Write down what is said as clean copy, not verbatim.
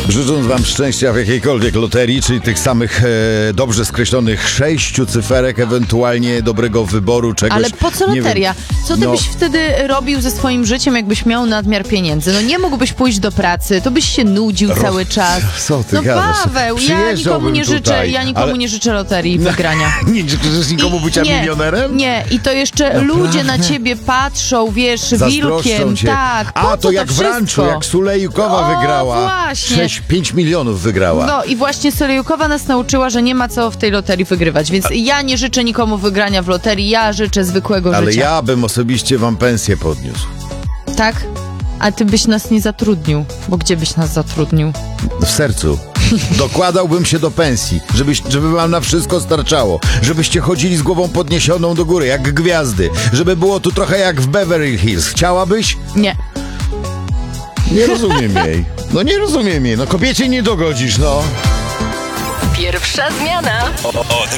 Życząc wam szczęścia w jakiejkolwiek loterii, czyli tych samych dobrze skreślonych 6 cyferek, ewentualnie dobrego wyboru czegoś. Ale po co loteria? Co ty byś wtedy robił ze swoim życiem, jakbyś miał nadmiar pieniędzy? No nie mógłbyś pójść do pracy, to byś się nudził cały czas. Co ty No gadasz? Paweł, ja nikomu nie życzę loterii wygrania. Nie życzysz nikomu bycia milionerem? Nie, i to Naprawdę? Ludzie na ciebie patrzą, wiesz, wilkiem. Cię. Tak, a to jak w ranczu, jak Sulejkowa wygrała. Właśnie. 5 milionów wygrała. No i właśnie Sulejkowa nas nauczyła, że nie ma co w tej loterii wygrywać, więc ja nie życzę nikomu wygrania w loterii, ja życzę zwykłego życia. Ale ja bym osobiście wam pensję podniósł. Tak? A ty byś nas nie zatrudnił, bo gdzie byś nas zatrudnił? W sercu. Dokładałbym się do pensji, żeby wam na wszystko starczało, żebyście chodzili z głową podniesioną do góry, jak gwiazdy, żeby było tu trochę jak w Beverly Hills. Chciałabyś? Nie. Nie rozumiem jej. No nie rozumiem jej. No kobiecie nie dogodzisz, no. Pierwsza zmiana. Od